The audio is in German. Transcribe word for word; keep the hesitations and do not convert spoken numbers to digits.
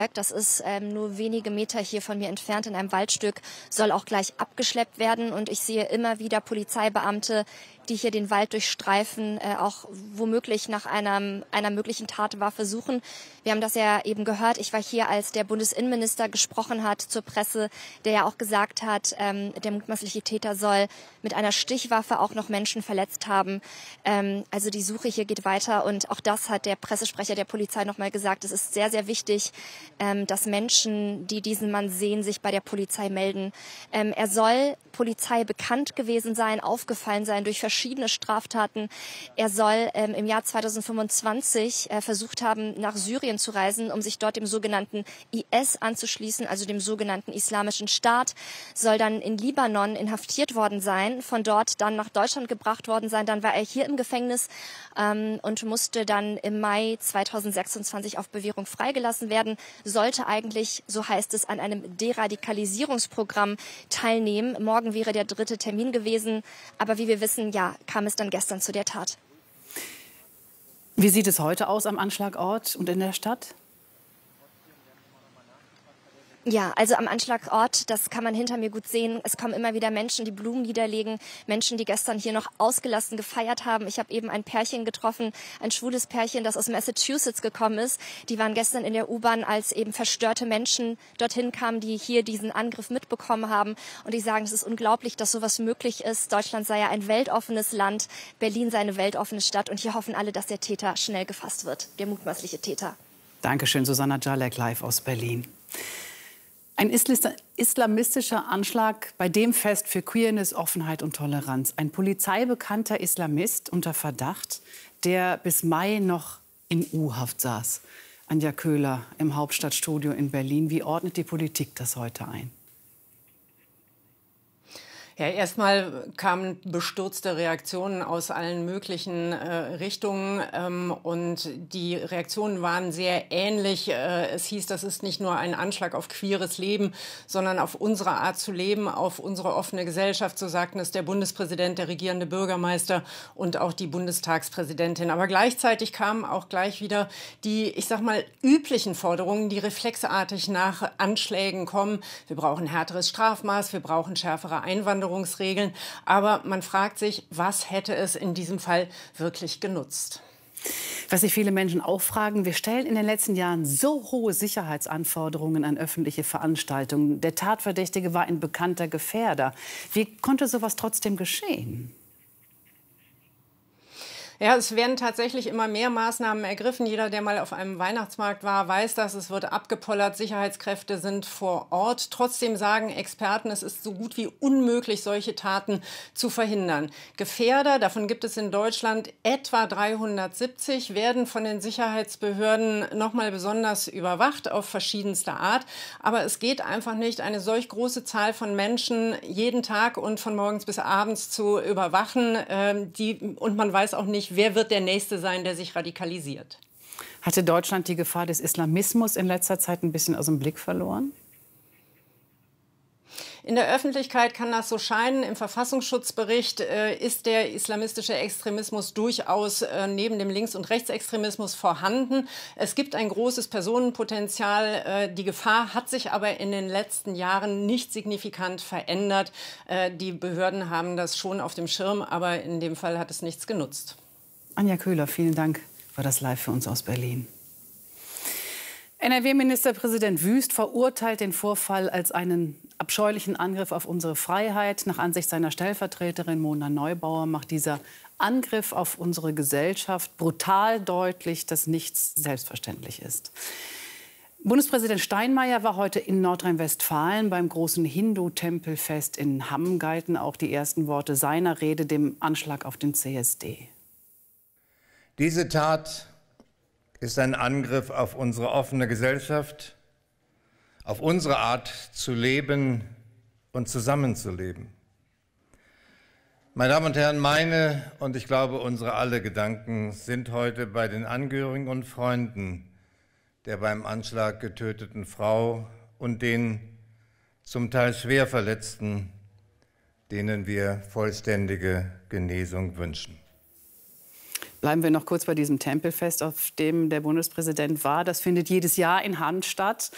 Das ist ähm, nur wenige Meter hier von mir entfernt in einem Waldstück, soll auch gleich abgeschleppt werden. Und ich sehe immer wieder Polizeibeamte, die hier den Wald durchstreifen, äh, auch womöglich nach einer, einer möglichen Tatwaffe suchen. Wir haben das ja eben gehört. Ich war hier, als der Bundesinnenminister gesprochen hat zur Presse, der ja auch gesagt hat, ähm, der mutmaßliche Täter soll mit einer Stichwaffe auch noch Menschen verletzt haben. Ähm, also die Suche hier geht weiter. Und auch das hat der Pressesprecher der Polizei noch mal gesagt. Es ist sehr, sehr wichtig, ähm, dass Menschen, die diesen Mann sehen, sich bei der Polizei melden. Ähm, er soll Polizei bekannt gewesen sein, aufgefallen sein durch verschiedene Straftaten. Er soll ähm, im Jahr zweitausendfünfundzwanzig äh, versucht haben, nach Syrien zu reisen, um sich dort dem sogenannten I S anzuschließen, also dem sogenannten Islamischen Staat, soll dann in Libanon inhaftiert worden sein, von dort dann nach Deutschland gebracht worden sein. Dann war er hier im Gefängnis ähm, und musste dann im Mai zweitausendsechsundzwanzig auf Bewährung freigelassen werden, sollte eigentlich, so heißt es, an einem Deradikalisierungsprogramm teilnehmen. Morgen wäre der dritte Termin gewesen, aber wie wir wissen, ja, kam es dann gestern zu der Tat. Wie sieht es heute aus am Anschlagort und in der Stadt? Ja, also am Anschlagort, das kann man hinter mir gut sehen. Es kommen immer wieder Menschen, die Blumen niederlegen, Menschen, die gestern hier noch ausgelassen gefeiert haben. Ich habe eben ein Pärchen getroffen, ein schwules Pärchen, das aus Massachusetts gekommen ist. Die waren gestern in der U-Bahn, als eben verstörte Menschen dorthin kamen, die hier diesen Angriff mitbekommen haben. Und die sagen, es ist unglaublich, dass sowas möglich ist. Deutschland sei ja ein weltoffenes Land, Berlin sei eine weltoffene Stadt. Und hier hoffen alle, dass der Täter schnell gefasst wird, der mutmaßliche Täter. Dankeschön, Susanna Jalek, live aus Berlin. Ein islamistischer Anschlag, bei dem Fest für Queerness, Offenheit und Toleranz. Ein polizeibekannter Islamist unter Verdacht, der bis Mai noch in U-Haft saß. Anja Köhler im Hauptstadtstudio in Berlin. Wie ordnet die Politik das heute ein? Ja, erstmal kamen bestürzte Reaktionen aus allen möglichen äh, Richtungen ähm, und die Reaktionen waren sehr ähnlich. Äh, es hieß, das ist nicht nur ein Anschlag auf queeres Leben, sondern auf unsere Art zu leben, auf unsere offene Gesellschaft, so sagten es der Bundespräsident, der regierende Bürgermeister und auch die Bundestagspräsidentin. Aber gleichzeitig kamen auch gleich wieder die, ich sag mal, üblichen Forderungen, die reflexartig nach Anschlägen kommen. Wir brauchen härteres Strafmaß, wir brauchen schärfere Einwanderung. Regeln. Aber man fragt sich, was hätte es in diesem Fall wirklich genutzt? Was sich viele Menschen auch fragen, wir stellen in den letzten Jahren so hohe Sicherheitsanforderungen an öffentliche Veranstaltungen. Der Tatverdächtige war ein bekannter Gefährder. Wie konnte sowas trotzdem geschehen? Ja, es werden tatsächlich immer mehr Maßnahmen ergriffen. Jeder, der mal auf einem Weihnachtsmarkt war, weiß das. Es wird abgepollert, Sicherheitskräfte sind vor Ort. Trotzdem sagen Experten, es ist so gut wie unmöglich, solche Taten zu verhindern. Gefährder, davon gibt es in Deutschland etwa dreihundertsiebzig, werden von den Sicherheitsbehörden noch mal besonders überwacht auf verschiedenste Art. Aber es geht einfach nicht, eine solch große Zahl von Menschen jeden Tag und von morgens bis abends zu überwachen. Ähm, die, und man weiß auch nicht, wer wird der Nächste sein, der sich radikalisiert. Hatte Deutschland die Gefahr des Islamismus in letzter Zeit ein bisschen aus dem Blick verloren? In der Öffentlichkeit kann das so scheinen. Im Verfassungsschutzbericht äh, ist der islamistische Extremismus durchaus äh, neben dem Links- und Rechtsextremismus vorhanden. Es gibt ein großes Personenpotenzial. Äh, die Gefahr hat sich aber in den letzten Jahren nicht signifikant verändert. Äh, die Behörden haben das schon auf dem Schirm, aber in dem Fall hat es nichts genutzt. Anja Köhler, vielen Dank für das Live für uns aus Berlin. N R W-Ministerpräsident Wüst verurteilt den Vorfall als einen abscheulichen Angriff auf unsere Freiheit. Nach Ansicht seiner Stellvertreterin Mona Neubauer macht dieser Angriff auf unsere Gesellschaft brutal deutlich, dass nichts selbstverständlich ist. Bundespräsident Steinmeier war heute in Nordrhein-Westfalen beim großen Hindu-Tempelfest in Hamm, galten auch die ersten Worte seiner Rede dem Anschlag auf den C S D. Diese Tat ist ein Angriff auf unsere offene Gesellschaft, auf unsere Art zu leben und zusammenzuleben. Meine Damen und Herren, meine und ich glaube unsere alle Gedanken sind heute bei den Angehörigen und Freunden der beim Anschlag getöteten Frau und den zum Teil schwer Verletzten, denen wir vollständige Genesung wünschen. Bleiben wir noch kurz bei diesem Tempelfest, auf dem der Bundespräsident war. Das findet jedes Jahr in Hamm statt.